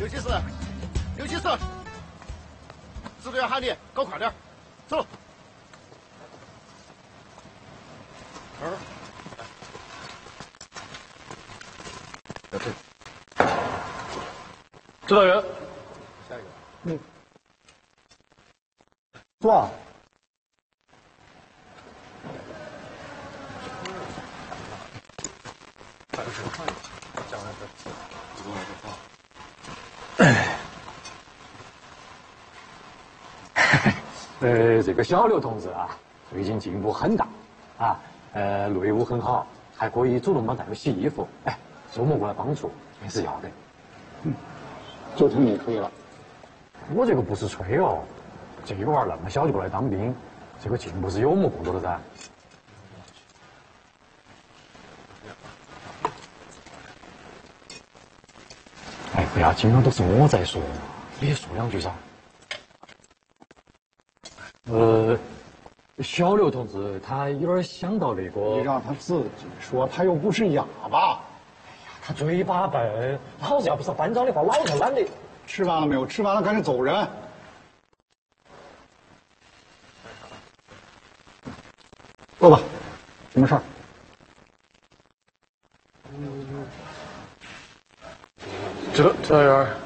674，674，支队员喊你，搞快点，走。 指导员， 下一个。 坐。 这个小刘同志啊，最近进步很大啊，内务很好，还可以主动帮战友洗衣服，哎，周末过来帮助也是要的。 就听你吹了。 我这个不是吹哦，这个娃儿那么小就过来当兵，这个进步是有目共睹的噻。哎，不要紧了，都是我在说，你也说两句噻。小刘同志他有点想到那个， 你让他自己说，他又不是哑巴。 他嘴巴笨，老子要不是班长的话，老子懒得。 吃完了没有？吃完了赶紧走人。坐吧，什么事儿？ 指导员。